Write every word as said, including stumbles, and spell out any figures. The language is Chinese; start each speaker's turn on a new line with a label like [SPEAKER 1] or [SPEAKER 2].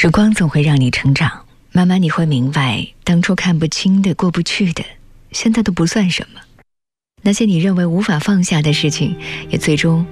[SPEAKER 1] 时光总会让你成长，慢慢你会明白，当初看不清的、过不去的，现在都不算什么。那些你认为无法放下的事情，也最终